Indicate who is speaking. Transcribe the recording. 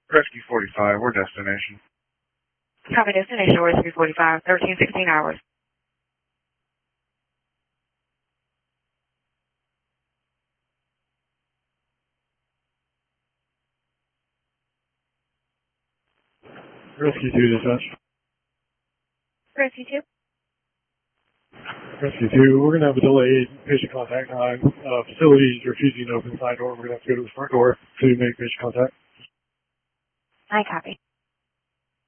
Speaker 1: Rescue 45, we're destination.
Speaker 2: Copy destination, Rescue 45, 1316 hours.
Speaker 3: Rescue 2, dispatch.
Speaker 2: Rescue 2.
Speaker 3: Rescue 2, we're going to have a delayed patient contact time. Facility is refusing to open the side door. We're going to have to go to the front door to make patient contact.
Speaker 2: I copy.